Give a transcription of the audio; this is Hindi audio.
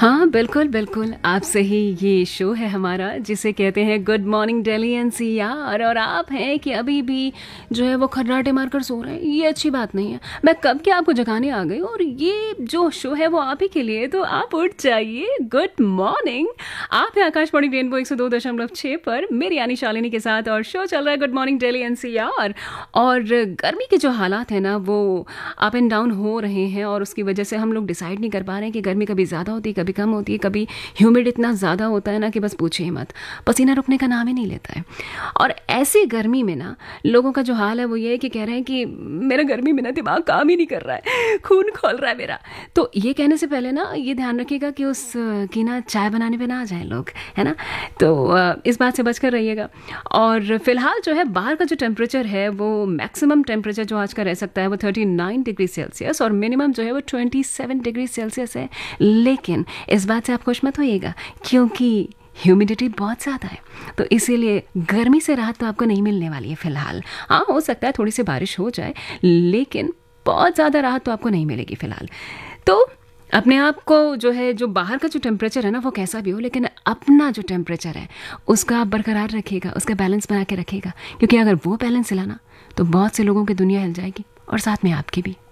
हाँ, बिल्कुल, बिल्कुल। आपसे ही ये शो है हमारा जिसे कहते हैं गुड मॉर्निंग दिल्ली एनसीआर और आप हैं कि अभी भी जो है वो खर्राटे मारकर सो रहे हैं, ये अच्छी बात नहीं है। मैं कब के आपको जगाने आ गई और ये जो शो है वो आप ही के लिए, तो आप उठ जाइए। Good morning. आप हैं आकाशवाणी रेनबो 102.6 पर मेरी यानी शालिनी के साथ और शो चल रहा है गुड मॉर्निंग दिल्ली एनसीआर। और गर्मी के जो हालात हैं ना वो अप एंड डाउन हो रहे हैं और उसकी वजह से हम लोग डिसाइड नहीं कर पा रहे हैं कि गर्मी कभी ज़्यादा होती है, कभी कम होती है, कभी ह्यूमिड इतना ज़्यादा होता है ना कि बस पूछिए मत, पसीना रुकने का नाम ही नहीं लेता है। और ऐसी गर्मी में ना लोगों का जो हाल है वो ये है कि कह रहे हैं कि मेरा गर्मी में ना दिमाग काम ही नहीं कर रहा है, खून खोल रहा है मेरा। तो ये कहने से पहले ना ये ध्यान रखिएगा कि उस की ना चाय बनाने पे ना आ जाए लोग, है ना। तो इस बात से बचकर रहिएगा। और फिलहाल जो है बाहर का जो टेम्परेचर है वो मैक्सिमम टेम्परेचर जो आज का रह सकता है वो 39 डिग्री सेल्सियस और मिनिमम जो है वो 27 डिग्री सेल्सियस है। लेकिन इस बात से आप खुश मत होइएगा क्योंकि ह्यूमिडिटी बहुत ज़्यादा है, तो इसीलिए गर्मी से राहत तो आपको नहीं मिलने वाली है फ़िलहाल। हाँ, हो सकता है थोड़ी सी बारिश हो जाए लेकिन बहुत ज़्यादा राहत तो आपको नहीं मिलेगी फ़िलहाल। तो अपने आप को जो है, जो बाहर का जो टेम्परेचर है ना वो कैसा भी हो, लेकिन अपना जो टेम्परेचर है उसका आप बरकरार रखिएगा, उसका बैलेंस बना के रखिएगा, क्योंकि अगर वो बैलेंस हिला ना तो बहुत से लोगों की दुनिया हिल जाएगी और साथ में आपकी भी।